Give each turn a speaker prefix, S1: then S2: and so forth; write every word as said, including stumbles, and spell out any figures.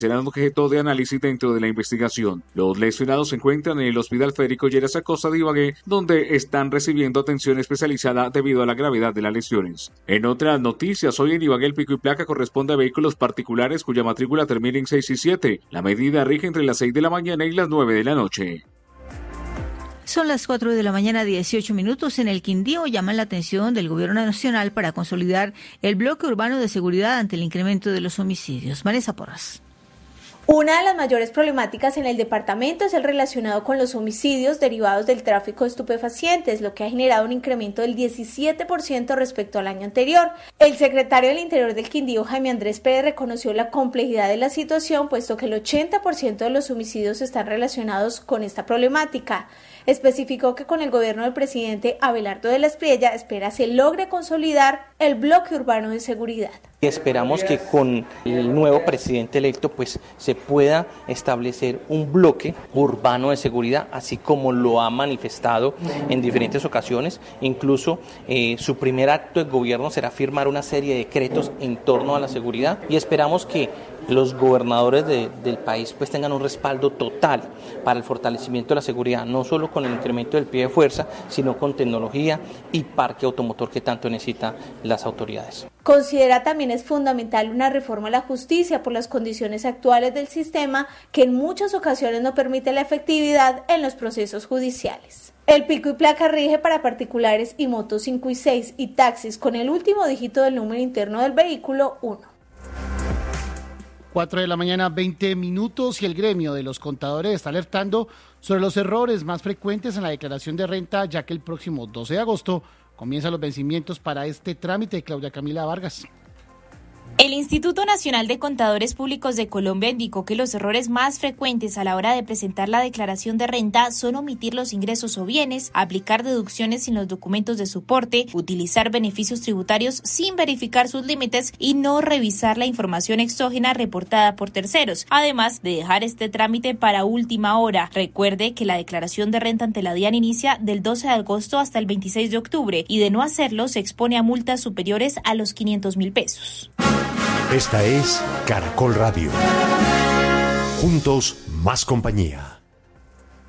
S1: serán objeto de análisis dentro de la investigación. Los lesionados se encuentran en el Hospital Federico Lleras Acosta de Ibagué, donde están recibiendo atención especializada debido a la gravedad de las lesiones. En otras noticias, hoy en Ibagué el pico y placa corresponde a vehículos particulares cuya matrícula termina en seis y siete. La medida rige entre las seis de la mañana y las nueve de la noche.
S2: Son las cuatro de la mañana, dieciocho minutos. En el Quindío llaman la atención del Gobierno Nacional para consolidar el bloque urbano de seguridad ante el incremento de los homicidios. Vanessa Porras.
S3: Una de las mayores problemáticas en el departamento es el relacionado con los homicidios derivados del tráfico de estupefacientes, lo que ha generado un incremento del diecisiete por ciento respecto al año anterior. El secretario del Interior del Quindío, Jaime Andrés Pérez, reconoció la complejidad de la situación, puesto que el ochenta por ciento de los homicidios están relacionados con esta problemática. Especificó que con el gobierno del presidente Abelardo de la Espriella espera se logre consolidar el bloque urbano de seguridad.
S4: Y esperamos que con el nuevo presidente electo pues se pueda establecer un bloque urbano de seguridad, así como lo ha manifestado en diferentes ocasiones. Incluso eh, su primer acto de gobierno será firmar una serie de decretos en torno a la seguridad y esperamos que los gobernadores de, del país pues tengan un respaldo total para el fortalecimiento de la seguridad, no solo con el incremento del pie de fuerza, sino con tecnología y parque automotor que tanto necesitan las autoridades.
S3: Considera también es fundamental una reforma a la justicia por las condiciones actuales del sistema que en muchas ocasiones no permite la efectividad en los procesos judiciales. El pico y placa rige para particulares y motos cinco y seis y taxis con el último dígito del número interno del vehículo uno.
S5: cuatro de la mañana, veinte minutos, y el gremio de los contadores está alertando sobre los errores más frecuentes en la declaración de renta, ya que el próximo doce de agosto comienzan los vencimientos para este trámite. Claudia Camila Vargas.
S6: El Instituto Nacional de Contadores Públicos de Colombia indicó que los errores más frecuentes a la hora de presentar la declaración de renta son omitir los ingresos o bienes, aplicar deducciones sin los documentos de soporte, utilizar beneficios tributarios sin verificar sus límites y no revisar la información exógena reportada por terceros, además de dejar este trámite para última hora. Recuerde que la declaración de renta ante la DIAN inicia del doce de agosto hasta el veintiséis de octubre y de no hacerlo se expone a multas superiores a los quinientos mil pesos.
S7: Esta es Caracol Radio. Juntos, más compañía.